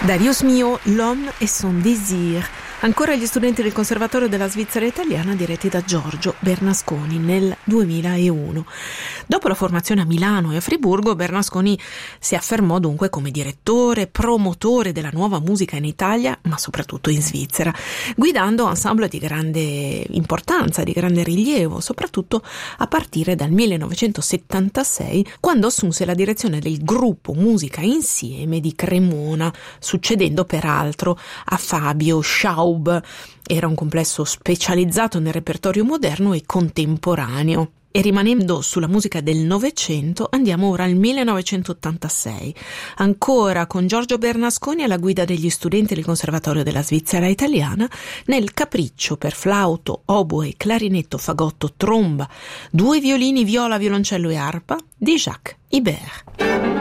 Darius Milhaud, L'homme et son désir. Ancora gli studenti del Conservatorio della Svizzera Italiana diretti da Giorgio Bernasconi nel 2001. Dopo la formazione a Milano e a Friburgo, Bernasconi si affermò dunque come direttore, promotore della nuova musica in Italia, ma soprattutto in Svizzera, guidando ensemble di grande importanza, di grande rilievo, soprattutto a partire dal 1976, quando assunse la direzione del gruppo Musica Insieme di Cremona, succedendo peraltro a Fabio Schaub. Era un complesso specializzato nel repertorio moderno e contemporaneo. E rimanendo sulla musica del Novecento, andiamo ora al 1986, ancora con Giorgio Bernasconi alla guida degli studenti del Conservatorio della Svizzera Italiana nel Capriccio per flauto, oboe, clarinetto, fagotto, tromba, 2 violini, viola, violoncello e arpa di Jacques Ibert.